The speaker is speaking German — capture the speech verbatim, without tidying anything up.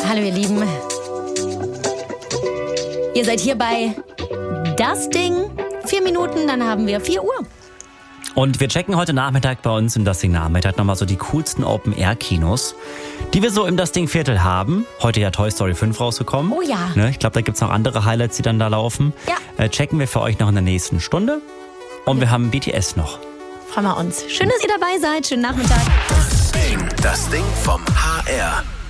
Hallo ihr Lieben. Ihr seid hier bei Das Ding. Vier Minuten, dann haben wir vier Uhr. Und wir checken heute Nachmittag bei uns im Das Ding Nachmittag nochmal so die coolsten Open-Air-Kinos, die wir so im Das Ding Viertel haben. Heute ja Toy Story fünf rausgekommen. Oh ja. Ne, ich glaube, da gibt's noch andere Highlights, die dann da laufen. Ja. Äh, checken wir für euch noch in der nächsten Stunde. Und wir haben B T S noch. Freuen wir uns. Schön, dass ihr dabei seid. Schönen Nachmittag. Das Ding vom H R.